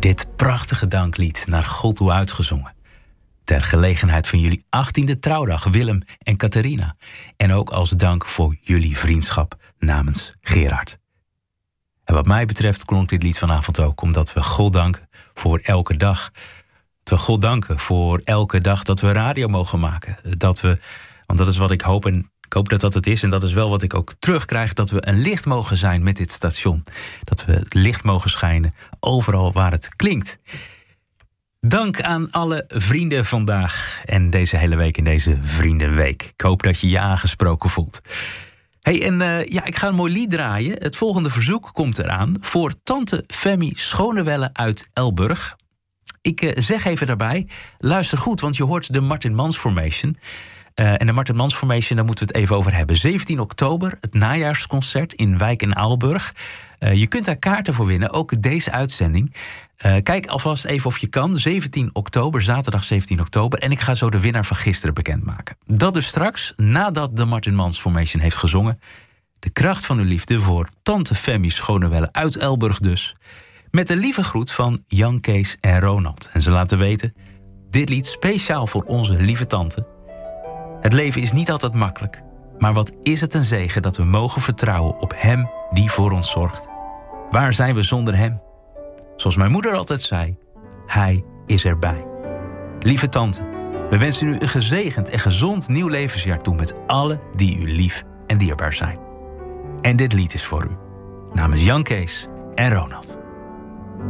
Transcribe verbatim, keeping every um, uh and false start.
dit prachtige danklied naar God toe uitgezongen. Ter gelegenheid van jullie achttiende trouwdag, Willem en Catharina. En ook als dank voor jullie vriendschap namens Gerard. En wat mij betreft klonk dit lied vanavond ook omdat we God danken voor elke dag. Dat we God danken voor elke dag dat we radio mogen maken. Dat we, want dat is wat ik hoop en ik hoop dat dat het is. En dat is wel wat ik ook terugkrijg. Dat we een licht mogen zijn met dit station. Dat we het licht mogen schijnen overal waar het klinkt. Dank aan alle vrienden vandaag en deze hele week in deze Vriendenweek. Ik hoop dat je je aangesproken voelt. Hey, en uh, ja, ik ga een mooi lied draaien. Het volgende verzoek komt eraan voor tante Femi Schonewelle uit Elburg. Ik uh, zeg even daarbij, luister goed, want je hoort de Martin Mans Formation. Uh, en de Martin Mans Formation, daar moeten we het even over hebben. zeventien oktober, het najaarsconcert in Wijk en Aalburg. Uh, je kunt daar kaarten voor winnen, ook deze uitzending. Uh, kijk alvast even of je kan. zeventien oktober, zaterdag zeventien oktober. En ik ga zo de winnaar van gisteren bekendmaken. Dat dus straks, nadat de Martin Mans Formation heeft gezongen. De kracht van uw liefde voor tante Femi Schonewelle uit Elburg dus. Met een lieve groet van Jan, Kees en Ronald. En ze laten weten, dit lied speciaal voor onze lieve tante. Het leven is niet altijd makkelijk. Maar wat is het een zegen dat we mogen vertrouwen op Hem die voor ons zorgt. Waar zijn we zonder Hem? Zoals mijn moeder altijd zei, Hij is erbij. Lieve tante, we wensen u een gezegend en gezond nieuw levensjaar toe met allen die u lief en dierbaar zijn. En dit lied is voor u, namens Jan, Kees en Ronald.